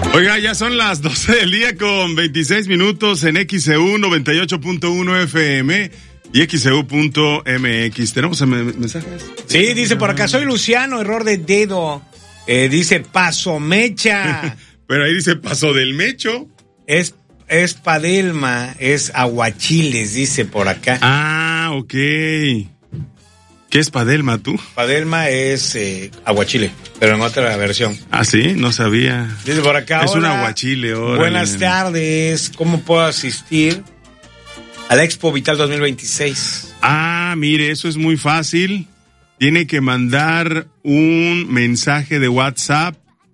Oiga, ya son las 12 del día con 26 minutos en XEU 98.1 FM y XEU.mx. ¿Tenemos mensajes? Sí, dice por acá, soy Luciano, error de dedo. Dice paso mecha. Pero ahí dice paso del mecho. Es Padelma, es aguachiles, dice por acá. Ah, ok. ¿Qué es Padelma, tú? Padelma es aguachile, pero en otra versión. Ah, sí, no sabía. Dice por acá, es hola, un aguachile. Órale. Buenas tardes, ¿cómo puedo asistir a la Expo Vital 2026? Ah, mire, eso es muy fácil. Tiene que mandar un mensaje de WhatsApp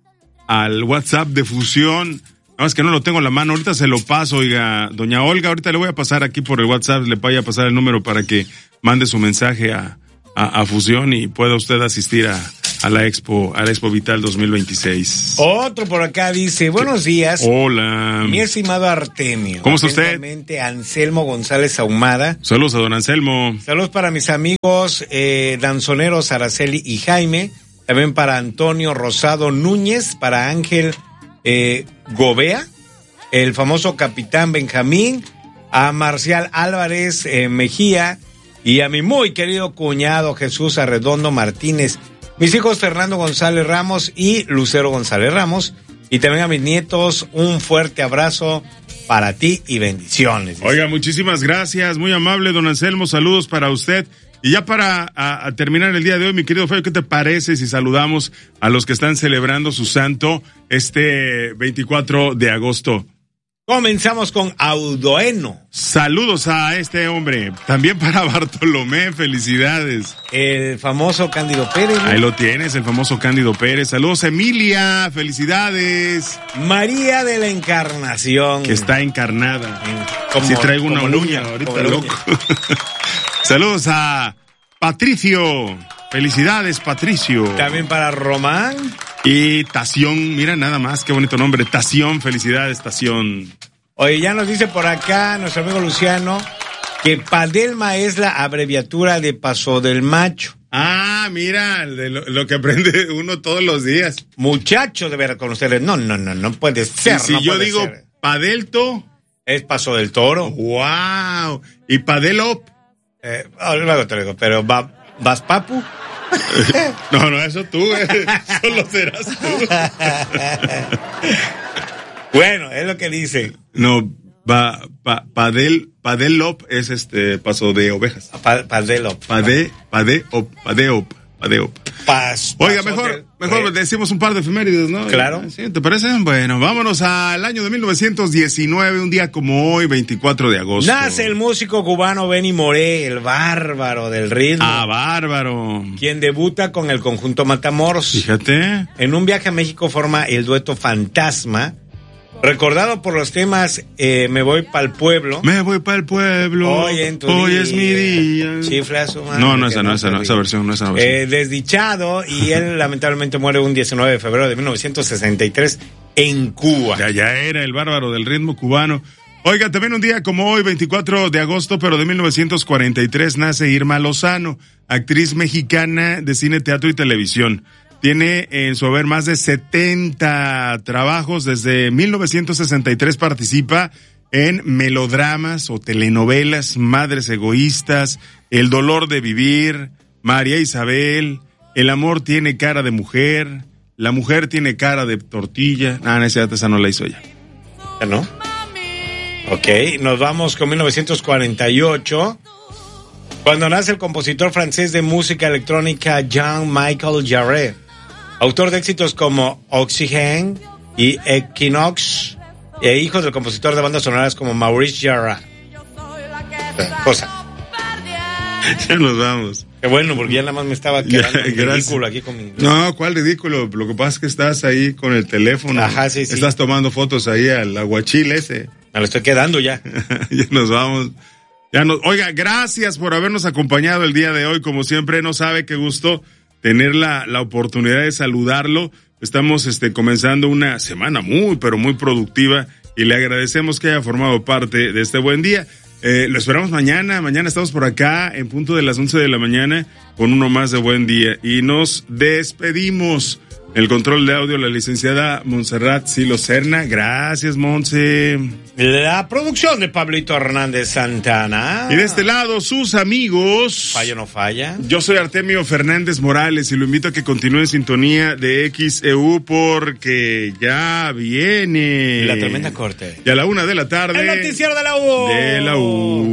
al WhatsApp de Fusión. No, es que no lo tengo en la mano, ahorita se lo paso, oiga, doña Olga, ahorita le voy a pasar aquí por el WhatsApp, le voy a pasar el número para que mande su mensaje a Fusión y pueda usted asistir a la Expo Vital 2026. Otro por acá dice, buenos días. Hola. Mi estimado Artemio. ¿Cómo está usted? Anselmo González Ahumada. Saludos a don Anselmo. Saludos para mis amigos danzoneros Araceli y Jaime. También para Antonio Rosado Núñez, para Ángel Gobea, el famoso Capitán Benjamín, a Marcial Álvarez Mejía y a mi muy querido cuñado Jesús Arredondo Martínez, mis hijos Fernando González Ramos y Lucero González Ramos, y también a mis nietos un fuerte abrazo para ti y bendiciones. Oiga, muchísimas gracias, muy amable don Anselmo, saludos para usted. Y ya para terminar el día de hoy, mi querido Fabio, ¿qué te parece si saludamos a los que están celebrando su santo este 24 de agosto? Comenzamos con Audoeno. Saludos a este hombre. También para Bartolomé, felicidades. El famoso Cándido Pérez, ¿no? Ahí lo tienes, el famoso Cándido Pérez. Saludos Emilia, felicidades. María de la Encarnación. Que está encarnada. Si traigo una uña ahorita, loco. Saludos a Patricio. Felicidades, Patricio. También para Román. Y Tación, mira nada más, qué bonito nombre. Tación, felicidades, Tación. Oye, ya nos dice por acá nuestro amigo Luciano que Padelma es la abreviatura de Paso del Macho. Ah, mira, lo que aprende uno todos los días. Muchacho debe reconocerle. No puede ser. Si yo digo ser. Padelto. Es Paso del Toro. Wow. Y Padelop. Luego te lo digo, pero ¿vas papu? No, eso tú, solo serás tú. Bueno, es lo que dice. No, Padelop es paso de ovejas. Padelop. Padeop. Oiga, mejor decimos un par de efemérides, ¿no? Claro. ¿Sí? ¿Te parece? Bueno, vámonos al año de 1919, un día como hoy, 24 de agosto. Nace el músico cubano Benny Moré, el bárbaro del ritmo. Ah, bárbaro. Quien debuta con el conjunto Matamoros. Fíjate. En un viaje a México forma el dueto Fantasma, recordado por los temas Me voy pa'l pueblo. Me voy pa'l pueblo. Hoy es mi día. Chifla su madre. No, esa versión no es esa versión. Desdichado, y él lamentablemente muere un 19 de febrero de 1963 en Cuba. Ya era el bárbaro del ritmo cubano. Oiga, también un día como hoy, 24 de agosto, pero de 1943, nace Irma Lozano, actriz mexicana de cine, teatro y televisión. Tiene en su haber más de 70 trabajos. Desde 1963 participa en melodramas o telenovelas, Madres Egoístas, El dolor de vivir, María Isabel, El amor tiene cara de mujer, La mujer tiene cara de tortilla. Esa no la hizo ella. ¿No? Ok, nos vamos con 1948, cuando nace el compositor francés de música electrónica Jean-Michel Jarre, autor de éxitos como Oxygen y Equinox, e hijo del compositor de bandas sonoras como Maurice Jarre. Ya nos vamos. Qué bueno, porque ya nada más me estaba quedando ridículo aquí con mi... No, ¿cuál ridículo? Lo que pasa es que estás ahí con el teléfono. Ajá, sí. Estás tomando fotos ahí al aguachile ese. Me lo estoy quedando ya. Ya nos vamos. Oiga, gracias por habernos acompañado el día de hoy. Como siempre, no sabe qué gusto tener la oportunidad de saludarlo. Estamos comenzando una semana muy, pero muy productiva y le agradecemos que haya formado parte de este buen día. Lo esperamos mañana. Mañana estamos por acá en punto de las 11 de la mañana con uno más de Buen Día. Y nos despedimos El control de audio, la licenciada Montserrat Silo Serna. Gracias, Monse. La producción de Pablito Hernández Santana. Y de este lado, sus amigos. Falla no falla. Yo soy Artemio Fernández Morales y lo invito a que continúe en sintonía de XEU porque ya viene La tremenda corte. Y a la 1:00 p.m. El noticiero de la U.